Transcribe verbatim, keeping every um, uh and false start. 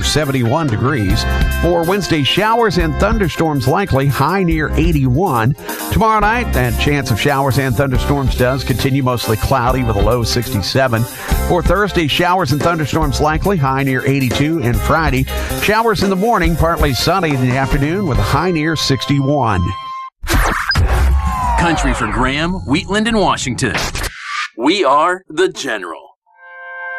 seventy-one degrees. For Wednesday, showers and thunderstorms likely, high near eighty-one. Tomorrow night, that chance of showers and thunderstorms does continue, mostly cloudy with a low sixty-seven. For Thursday, showers and thunderstorms likely, high near eighty-two. And Friday, showers in the morning, partly sunny in the afternoon with a high near sixty-one. Country for Graham, Wheatland, and Washington. We are The General.